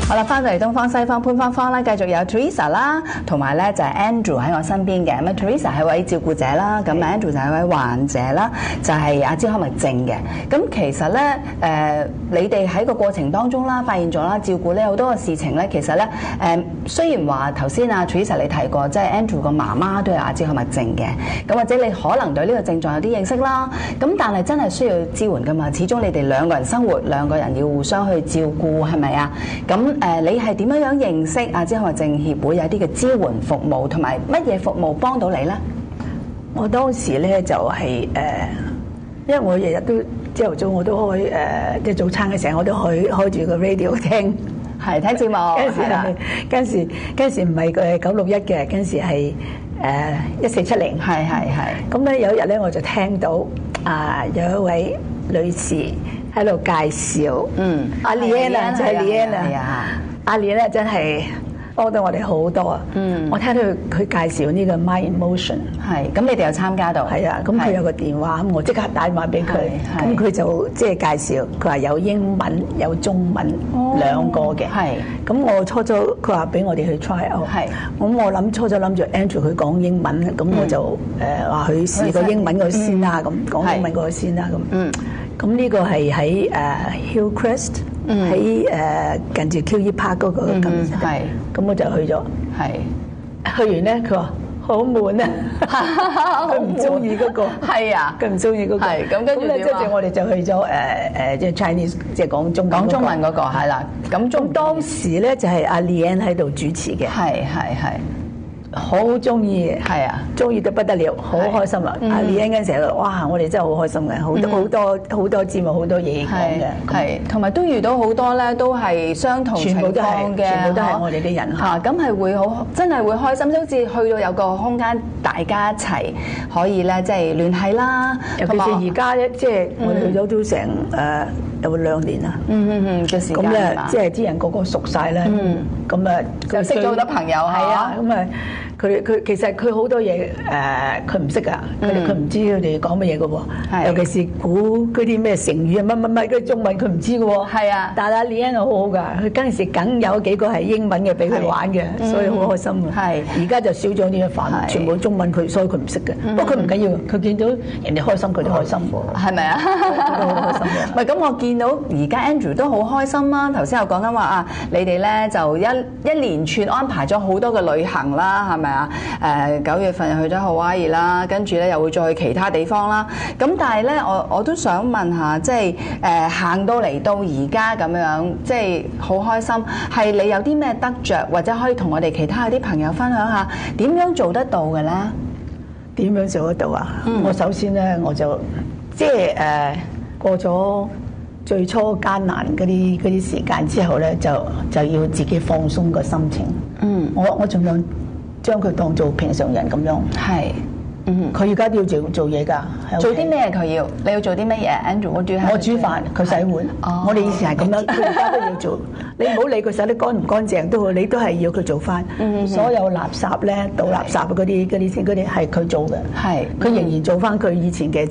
好啦，翻到嚟東方西方潘芳芳啦，繼續有 Teresa 啦，同埋咧就係 Andrew 喺我身邊嘅。咁啊 Teresa 係位照顧者啦，咁 Andrew 就係位患者啦，就係阿茲海默症嘅。咁其實咧你哋喺個過程當中啦，發現咗啦，照顧咧好多嘅事情咧，其實咧雖然話頭先阿 Teresa 你提過，即係 Andrew 個媽媽都有阿茲海默症嘅，咁或者你可能對呢個症狀有啲認識啦，咁但係真係需要支援噶嘛，始終你哋兩個人生活，兩個人要互相去照顧，係咪啊？咁你係點樣認識阿茲海默症協會有啲嘅支援服務，同埋乜嘢服務幫到你咧？ 我當時咧就係因為我日日都朝頭早我都開即係早餐嘅時候我都開住個 radio 聽， 係聽節目。 嗰陣時唔係佢961嘅，嗰陣時係1470。 係。 咁咧有一日咧我就聽到有一位女士喺度介紹，阿 Leanna 就係 Leanna，阿 Leanna 真係幫到我哋好多啊！我聽到佢介紹呢個 Mind Emotion， 係咁你哋有參加到？ 係啊，咁佢有個電話，咁我即刻打電話俾佢，咁佢就即係介紹，佢話有英文有中文兩個嘅，係咁我初佢話俾我哋去 try out，係咁我初諗住 Andrew 佢講英文，咁我就話佢試個英文嗰先啦，咁講英文嗰先啦，咁呢個係喺Hillcrest。喺近住 QE Park 嗰個咁我就去咗。去完咧，佢話好悶啊，佢唔中意嗰個。係啊，佢唔中意嗰個。係咁跟住咧，即係我哋就去咗即係 Chinese， 即係講中文嗰個係啦。咁當時咧就係阿 Leanne 喺度主持嘅。係。好中意，係啊，中意到不得了，好開心啊！阿 Leanne 嗰陣時，哇，我哋真係好開心嘅，好多節目，好多嘢講嘅，係，同埋都遇到好多咧，都係相同情況嘅，全部都係我哋啲人嚇，咁係會真係會開心，好似去到有個空間，大家一齊可以咧，即係聯繫啦。尤其是而家咧，即係我哋去咗都成有2年啦。嘅時間咁咧，即係啲人個個熟晒咧，咁啊就識咗好多朋友，係啊，咁啊。佢其實佢好多嘢佢唔識噶，佢唔知佢哋講乜嘢噶喎。尤其是估嗰啲咩成語啊乜嗰啲中文佢唔知噶喎。係啊，但係阿 Leanne 好好噶，佢嗰陣時梗有幾個係英文嘅俾佢玩嘅，所以好開心啊。係，而家就少咗啲煩，全部中文佢，所以佢唔識嘅。不過佢唔緊要，佢見到人哋開心，佢就開心喎。係咪啊？都好開心嘅。唔係咁，我見到而家 Andrew 都好開心啦。頭先又講緊話你哋咧就一連串安排咗好多嘅旅行啦，係咪？9月份去咗夏威夷啦，跟住咧又會再去其他地方啦。咁但係咧，我都想問下，即係行到嚟到而家咁樣，即係好開心。係你有啲咩得着，或者可以同我哋其他啲朋友分享下點樣做得到嘅咧？點樣做得到啊？我首先咧，我就即係過咗最初艱難嗰啲時間之後咧，就要自己放鬆個心情。我盡量將佢當做平常人咁樣。係，佢而家都要做嘢㗎。做啲咩佢要？你要做啲乜嘢 Andrew？我煮飯，佢洗碗。我哋以前係咁樣，佢而家都要做。你唔好理佢洗得乾唔乾淨都好，你都係要佢做翻。所有垃圾咧，倒垃圾嗰啲係佢做嘅。係，佢仍然做翻佢以前嘅